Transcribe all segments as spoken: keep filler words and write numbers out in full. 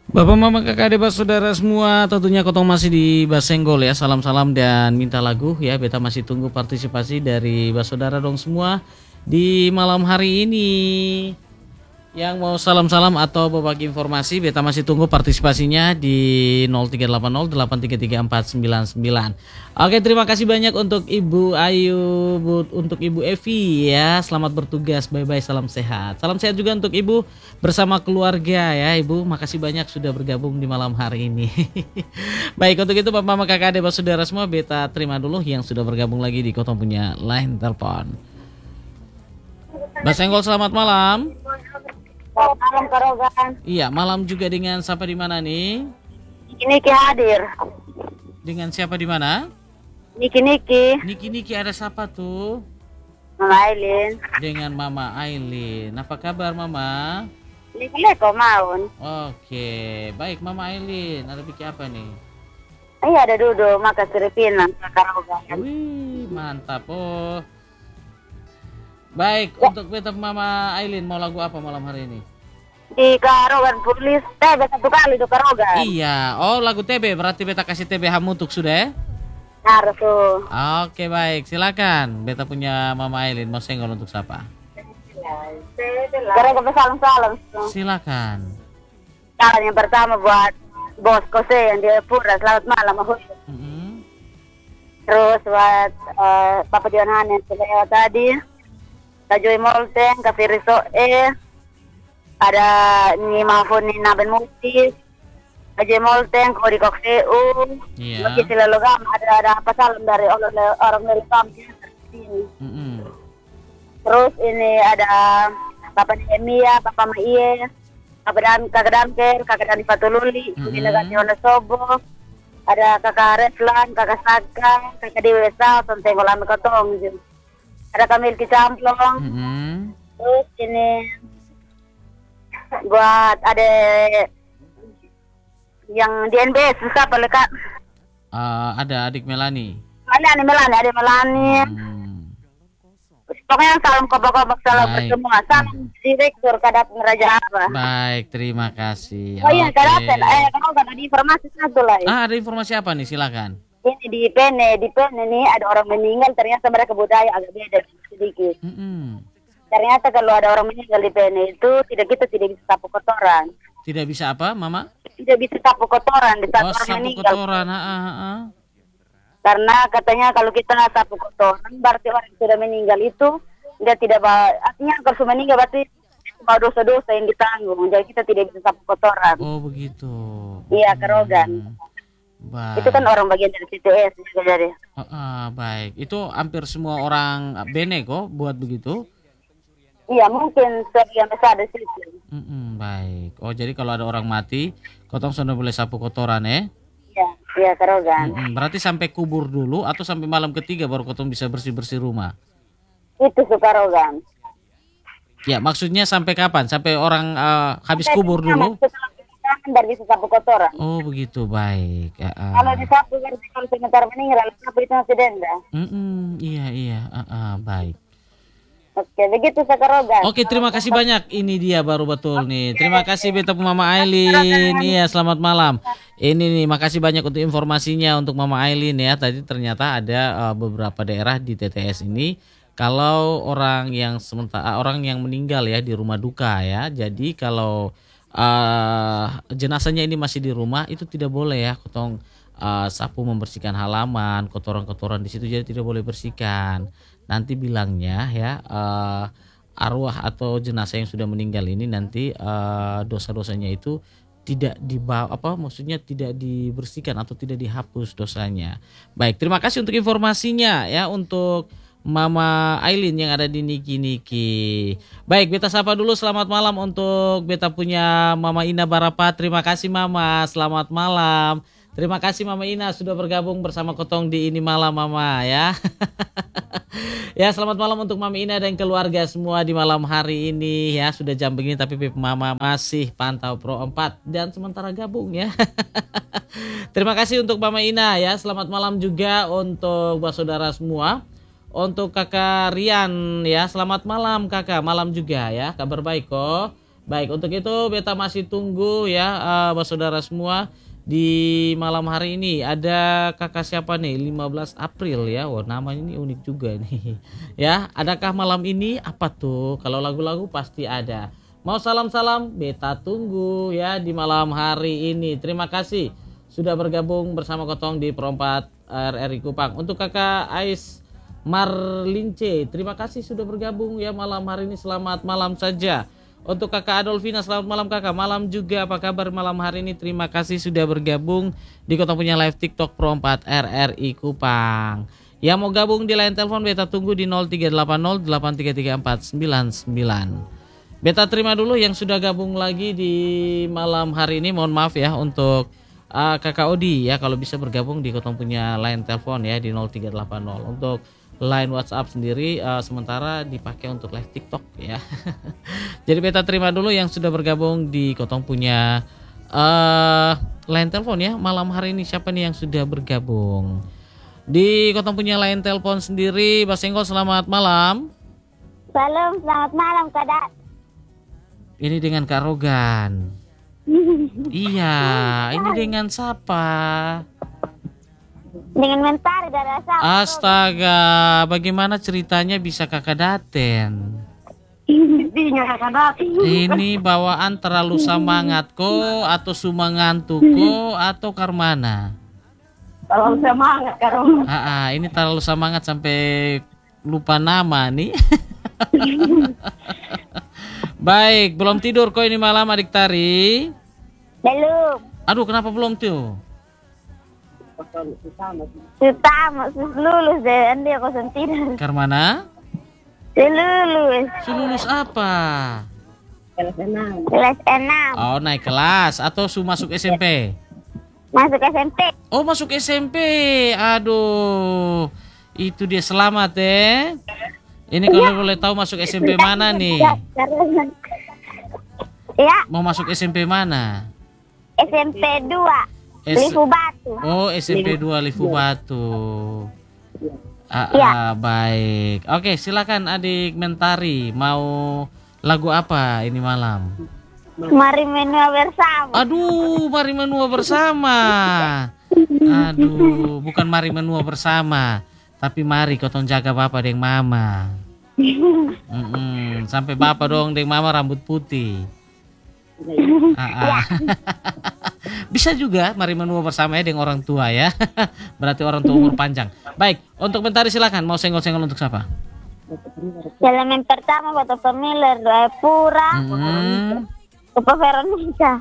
Bapak Mama Kakak Adik Saudara semua, tentunya Kotong masih di Basenggol ya. Salam-salam dan minta lagu ya. Beta masih tunggu partisipasi dari Bas Saudara dong semua di malam hari ini. Yang mau salam-salam atau berbagi informasi, beta masih tunggu partisipasinya di nol tiga delapan nol delapan tiga tiga empat sembilan sembilan. Oke, terima kasih banyak untuk Ibu Ayu, untuk Ibu Evi ya. Selamat bertugas, bye-bye, salam sehat. Salam sehat juga untuk Ibu bersama keluarga ya. Ibu, makasih banyak sudah bergabung di malam hari ini. Baik, untuk itu Bapak Mama Kakak Adik Saudara semua, beta terima dulu yang sudah bergabung lagi di Kotong punya line telepon. Basenggol, selamat malam. Malam Karogan. Iya, malam juga dengan siapa di mana nih? Niki Niki hadir. Dengan siapa di mana? Niki Niki. Niki Niki ada siapa tuh? Mama Aileen. Dengan Mama Aileen. Apa kabar Mama? Niki Leko maun. Oke, baik Mama Aileen. Ada bikin apa nih? Iya ada duduk makan siripina Karogan. Wih, mantap oh. Baik, ya. Untuk beta Mama Aileen mau lagu apa malam hari ini? Di Karogan Pulis, T B satu kali di Karogan. Iya, oh lagu T B, berarti beta kasih T B hamutuk sudah ya? Harus tuh. Oke baik, silakan. Beta punya Mama Aileen mau senggol untuk siapa? Karogan salam-salam. Silakan. Salam yang pertama buat Bos Kose yang di Pura, selamat malam. Mm-hmm. Terus buat uh, Papa Dion Hanen yang tadi. Kajoy Molten, Kafe Riso E, ada ni Mahfud ni Naben Mutis, Kajoy Molten, Kori Kokseu, yeah. Maki sila logam, ada ada apa salam dari orang orang dari kampung sini. Mm-hmm. Terus ini ada Papa Nehemia, Papa Maiye, Kakak Dan Kakak Damker, Kakak Dani Fatululi, mm-hmm. Ini negara Wonosobo, ada Kakak Reslan, Kakak Saka, Kakak Dewi Wesa, Sonteng Olame Kotong gitu. Ada Kamil Kicamplong, mm-hmm. Terus ini buat ada yang di N B S susah boleh Kak? Uh, ada adik Melani. Melani, Melani, ada Melani. Hmm. Pokoknya salam kobak-kobak salam semua. Salam direktur Kadap Raja apa? Baik, terima kasih. Oh iya, Kadap, eh kamu kan ada informasi satu lah. Ah, ada informasi apa nih? Silakan. Ini di Pene, di Pene nih ada orang meninggal, ternyata mereka budaya agak beda sedikit. Mm-hmm. Ternyata kalau ada orang meninggal di Pene itu tidak kita tidak bisa sapu kotoran. Tidak bisa apa, Mama? Tidak bisa sapu kotoran di saat oh, orang sapu meninggal. kotoran, ah, ah, ah. Karena katanya kalau kita sapu kotoran, berarti orang yang sudah meninggal itu dia tidak bawa, artinya kalau sudah meninggal berarti bawa dosa-dosa yang ditanggung. Jadi kita tidak bisa sapu kotoran. Oh begitu. Iya, Karogan. Hmm. Baik. Itu kan orang bagian dari C T S juga jadi. Uh, uh, baik, itu hampir semua orang Bene kok buat begitu? Iya, mungkin sebagian besar di situ. Mm -mm, baik. Oh jadi kalau ada orang mati, kotong sudah boleh sapu kotoran ya? Iya, iya Karogan. Mm -mm, berarti sampai kubur dulu atau sampai malam ketiga baru kotong bisa bersih-bersih rumah? Itu Karogan. Ya maksudnya sampai kapan? Sampai orang uh, habis sampai kubur dulu? Dari bisa sapu kotoran. Oh begitu, baik. Uh, uh. Kalau disapu kalau sebentar meninggal, sapu itu masih denda. Mm -mm, iya iya, uh, uh, baik. Oke, begitu Karogan. Oke, terima kasih banyak. Ini dia baru betul nih. Terima kasih beta Mama Aileen. Iya, selamat malam. Ini nih, makasih banyak untuk informasinya untuk Mama Aileen ya. Tadi ternyata ada uh, beberapa daerah di T T S ini kalau orang yang sementara orang yang meninggal ya di rumah duka ya. Jadi kalau Uh, jenazahnya ini masih di rumah itu tidak boleh ya kotong uh, sapu membersihkan halaman, kotoran-kotoran di situ jadi tidak boleh bersihkan. Nanti bilangnya ya uh, arwah atau jenazah yang sudah meninggal ini nanti uh, dosa-dosanya itu tidak dibawa apa maksudnya tidak dibersihkan atau tidak dihapus dosanya. Baik, terima kasih untuk informasinya ya untuk Mama Aileen yang ada di Niki Niki. Baik, beta sapa dulu selamat malam untuk beta punya Mama Ina Barapa. Terima kasih Mama, selamat malam. Terima kasih Mama Ina sudah bergabung bersama Kotong di ini malam Mama ya. Ya selamat malam untuk Mama Ina dan keluarga semua di malam hari ini ya. Sudah jam begini tapi Mama masih pantau Pro empat dan sementara gabung ya. Terima kasih untuk Mama Ina ya. Selamat malam juga untuk saudara semua. Untuk kakak Rian ya, selamat malam kakak, malam juga ya, kabar baik kok. Baik, untuk itu beta masih tunggu ya uh, saudara semua di malam hari ini. Ada kakak siapa nih? lima belas April ya. Wah, namanya ini unik juga nih. Ya, adakah malam ini apa tuh? Kalau lagu-lagu pasti ada. Mau salam-salam, beta tunggu ya di malam hari ini. Terima kasih sudah bergabung bersama Kotong di Perempat R R I Kupang. Untuk kakak Ais Marlince, terima kasih sudah bergabung ya malam hari ini. Selamat malam saja. Untuk kakak Adolfina, selamat malam kakak. Malam juga, apa kabar malam hari ini? Terima kasih sudah bergabung di Kotong punya live TikTok Pro empat R R I Kupang. Yang mau gabung di line telepon beta tunggu di nol tiga delapan nol delapan tiga tiga empat sembilan sembilan. Beta terima dulu yang sudah gabung lagi di malam hari ini. Mohon maaf ya untuk uh, kakak Odi ya, kalau bisa bergabung di Kotong punya line telepon ya di nol tiga delapan nol. Untuk line WhatsApp sendiri uh, sementara dipakai untuk live TikTok ya. Jadi beta terima dulu yang sudah bergabung di Kotong punya uh, line telepon ya malam hari ini. Siapa nih yang sudah bergabung di Kotong punya line telepon sendiri? Basenggol, selamat malam. Salam, selamat malam Kak Dat. Ini dengan Kak Rogan. Iya, ini dengan siapa? Dengan Mentari dari Asap. Astaga, bagaimana ceritanya bisa kakak daten? Ini bawaan terlalu semangat ko atau sumangantu ko atau karmana? Terlalu semangat Kak. Ah, ah, ini terlalu semangat sampai lupa nama nih. Baik, belum tidur kok ini malam adik Tari? Belum. Aduh, kenapa belum tuh? Utama, lulus deh, andi aku sentiran. Karmana? Lulus. Lulus apa? Kelas enam. Kelas enam. Oh, naik kelas atau su masuk S M P? Masuk S M P. Oh, masuk S M P. Aduh. Itu dia, selamat ya. Ini kalau boleh tahu masuk S M P mana nih? Ya. Mau masuk S M P mana? S M P dua. S- Lifu Batu. Oh, S M P dua Lifu Batu. Ah, Ya. ah, baik. Oke, silakan adik Mentari. Mau lagu apa ini malam? Mari menua bersama. Aduh, mari menua bersama. Aduh, bukan mari menua bersama, tapi mari Kotong jaga bapak deng mama. Mm-mm. Sampai bapak dong deng mama rambut putih. Ah, ah. Bisa juga mari menua bersama ya dengan orang tua ya. Berarti orang tua umur panjang. Baik, untuk Mentari silakan. Mau senggol-senggol untuk siapa? Elemen pertama buat Pemiler Doa Pura. Hmm. Upa Veronica.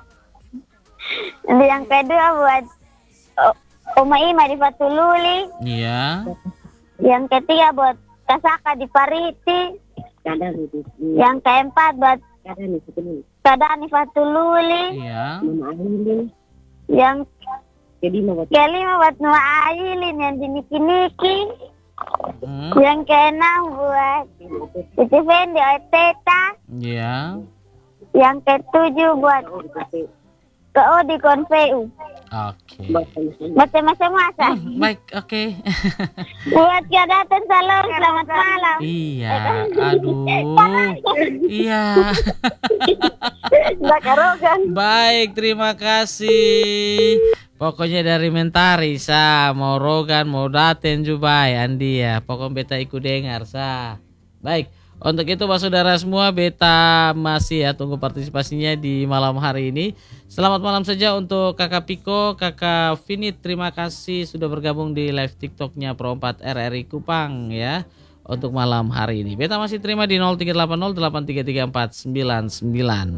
Yang kedua buat O- Oma Ima di Fatululi. Iya. Yang ketiga buat Kasaka di Pariti. Yang keempat buat Kadani Fatululi. Iya. Yang kelima buat Nua Ailin yang di Niki Niki. Hmm. Yang keenam buat Titi Fendi Oteta. Iya. Yang ketujuh buat ke Odi Konveu. Oke. Baca masa-masa. Hmm, baik, oke. Buat kedatang salam, selamat malam. Iya, aduh. Iya. Bakarogan. Baik, terima kasih. Pokoknya dari Mentari sa, mau Rogan, mau Daten juga Andi ya. Pokoknya beta ikut dengar sa. Baik, untuk itu Pak Saudara semua, beta masih ya tunggu partisipasinya di malam hari ini. Selamat malam saja untuk Kakak Piko, Kakak Finit. Terima kasih sudah bergabung di live TikToknya Pro empat R R I Kupang ya. Untuk malam hari ini beta masih terima di nol tiga delapan nol delapan tiga tiga empat sembilan sembilan.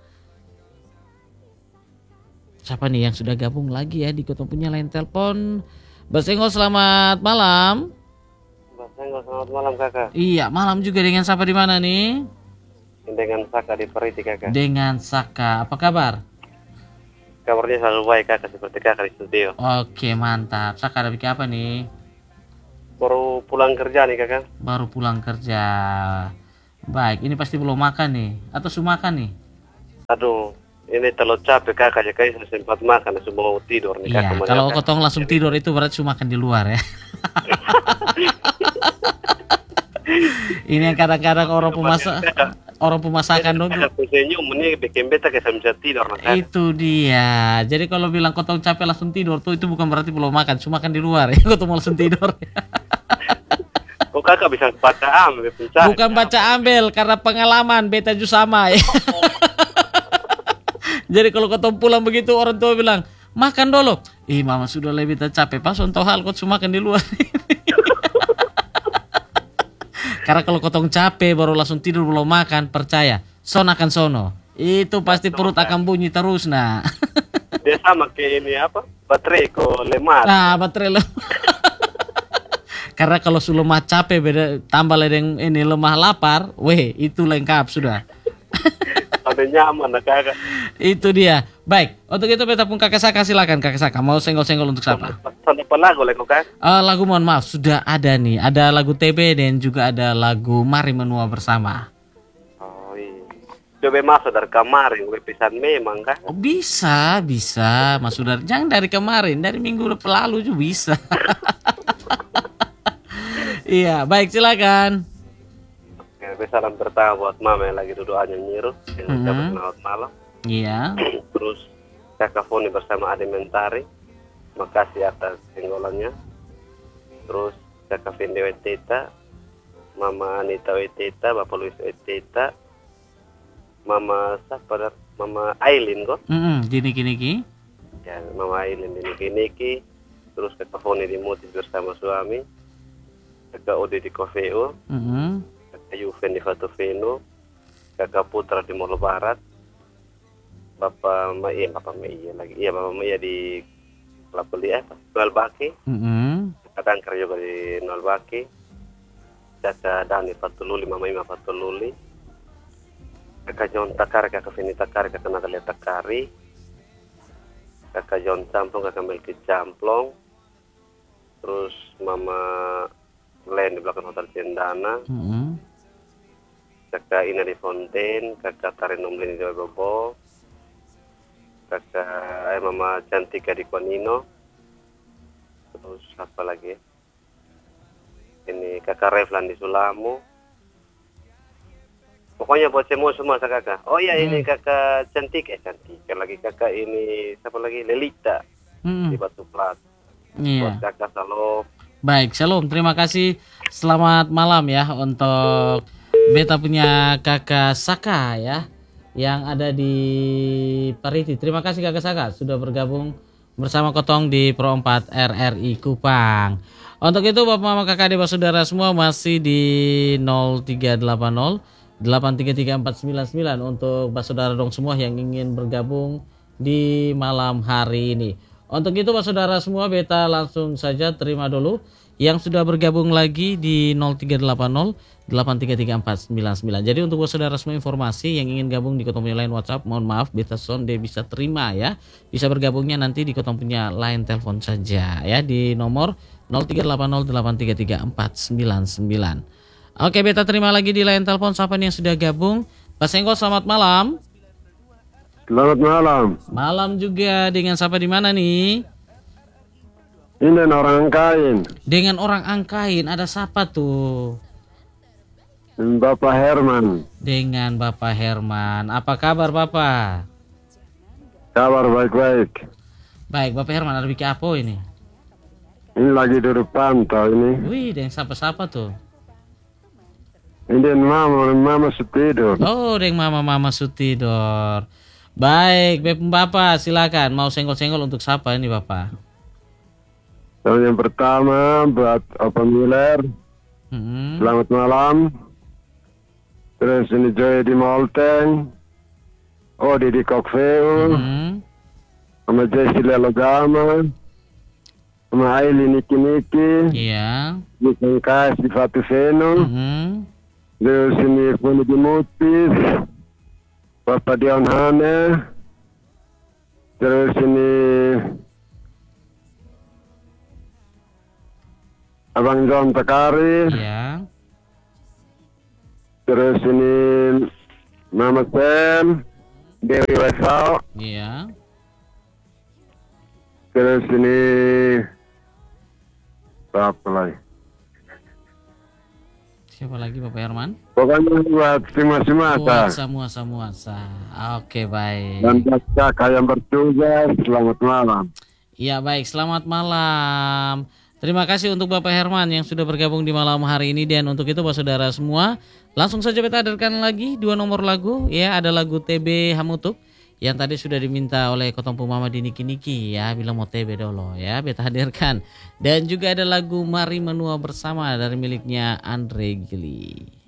Siapa nih yang sudah gabung lagi ya di Kotong punya line telepon? Basenggol, selamat malam. Basenggol, selamat malam kakak. Iya, malam juga. Dengan siapa di mana nih? Dengan Saka di Pariti kakak. Dengan Saka. Apa kabar? Kabarnya selalu baik kakak, seperti kakak di studio. Oke, mantap. Saka ada bikin apa nih? Baru pulang kerja nih kakak. Baru pulang kerja. Baik, ini pasti belum makan nih. Atau sudah makan nih? Aduh, ini terlalu capek kakak, jadi saya sempat makan, semua mau tidur nih Iya, kakak. kalau Kotong langsung tidur itu berarti sudah makan di luar ya. Ini yang kadang-kadang orang pemasak. orang pemasakan dong. Aku senyum ini bikin beta kayak bisa tidur. Itu dia. Jadi kalau bilang kotong capek langsung tidur tuh itu bukan berarti belum makan, cuma makan di luar ya. Kotong mau langsung tidur. Kok kakak bisa baca ambil pencari? Bukan baca ambil karena pengalaman beta juga sama ya. Jadi kalau kotong pulang begitu orang tua bilang makan dulu. Ih mama sudah lebih capek pas untuk hal kau cuma makan di luar. Karena kalau kotong capek baru langsung tidur belum makan, percaya, son akan sono. Itu pasti perut akan bunyi terus nah. Dia sama kayak ini apa? Baterai kok lemah. Nah, baterai lemah. Karena kalau su lemah capek beda tambah ledeng ini lemah lapar, weh itu lengkap sudah. Ada nyaman nah kakak. Itu dia. Baik, untuk itu beta pun kakak Saka silakan kakak Saka mau senggol-senggol untuk siapa? Sampai apa lagu lagi kak? Uh, lagu mohon maaf sudah ada nih, ada lagu T B dan juga ada lagu Mari Menua Bersama. Oh iya. Coba masuk dari kemarin, gue pisan memang kan? Oh, bisa, bisa Mas Sudar. Jangan dari kemarin, dari minggu lalu juga bisa. Iya, baik silakan. Oke, salam pertama buat mama yang lagi duduk aja nyiru, yang ucapkan Mhm. selamat malam. Iya. Terus kakak Foni bersama Ade Mentari, makasih atas senggolannya. Terus kakak Vindi Weteta, mama Anita Weteta, bapak Luis Weteta, mama siapa? Mama Aileen kok? Mm-mm, gini gini gini. Ya, mama Aileen di Niki Niki. Terus kakak Foni di Mutis bersama suami, kakak Ode di Kofeo, Mm-mm. kakak Yuven di Fatuveno, kakak Putra di Molo Barat, bapak Maya, bapak Maya lagi, iya bapak Maya di Kelapeli apa? Jual Baki, Mm-mm. kakak Dangker juga di Nol Baki, kakak Dani Fatululi, mama Ima Fatululi, kakak John Takari, kakak Vini Takari, kakak Natalia Takari, kakak John Camplong, kakak Melki Camplong, terus mama Len di belakang Hotel Cendana, Mm-mm. kakak Ina di Fontaine, kakak Tarin Nomlin di Bobo, kakak eh, mama Cantika di Kuanino, terus apa lagi ya? Ini kakak Reflan di Sulamo. Pokoknya buat semua semua kakak. Oh iya ini kakak Cantik eh Cantik. Lagi kakak ini siapa lagi? Lelita Mm-mm. di Batu Plat. Iya. Buat kakak Salom. Baik, Shalom. Terima kasih. Selamat malam ya untuk beta punya kakak Saka ya yang ada di Pariti. Terima kasih kakak Saka sudah bergabung bersama Kotong di Pro empat R R I Kupang. Untuk itu Bapak Mama Kakak Adik Saudara semua masih di nol tiga delapan nol delapan tiga tiga empat sembilan sembilan untuk Bapak Saudara dong semua yang ingin bergabung di malam hari ini. Untuk itu Pak Saudara semua beta langsung saja terima dulu yang sudah bergabung lagi di nol tiga delapan nol delapan tiga tiga empat sembilan sembilan. Jadi untuk Pak Saudara semua informasi yang ingin gabung di Kotong punya line WhatsApp, mohon maaf beta sonde bisa terima ya. Bisa bergabungnya nanti di Kotong punya line telepon saja ya di nomor nol tiga delapan nol delapan tiga tiga empat sembilan sembilan. Oke, beta terima lagi di line telepon siapa nih yang sudah gabung. Pak Senggol selamat malam. Selamat malam. Malam juga dengan siapa di mana nih? Ini orang Angkain. Dengan orang Angkain ada siapa tuh? Bapak Herman. Dengan Bapak Herman. Apa kabar Bapak? Kabar baik-baik. Baik, Bapak Herman ada bikin apa ini? Ini lagi duduk pantau ini. Wih, dengan siapa-siapa tuh? Ini mama, mama setidur. Oh, dengan mama-mama Sutidor. Baik, Bapak silakan. Mau senggol-senggol untuk siapa ini Bapak? So, yang pertama buat Opa Miller. Hmm. Selamat malam. Terus ini Joy di Molteng. Odi di Kokveu. Hmm. Sama Jesse Lelogama. Sama Aili Niki Niki. Iya. Nisengkas di Fatuveno. Hmm. Terus ini Puni di Mutis. Bapak Dion Hane. Terus ini Abang John Takari. Iya. Terus ini Mama Sam, Dewi Wesau. Iya. Terus ini apa lagi? Siapa lagi Bapak Herman? Pokoknya buat semua-semua. Buat semua-semua. Oke, baik. Dan buat kakak yang bertugas, selamat malam. Iya, baik. Selamat malam. Terima kasih untuk Bapak Herman yang sudah bergabung di malam hari ini. Dan untuk itu Bapak Saudara semua, langsung saja kita hadirkan lagi dua nomor lagu. Ya, ada lagu T B Hamutuk yang tadi sudah diminta oleh Kotong Pumama di Niki Niki ya, bilang mau T B dulu ya, beta hadirkan. Dan juga ada lagu Mari Menua Bersama dari miliknya Andre Gili.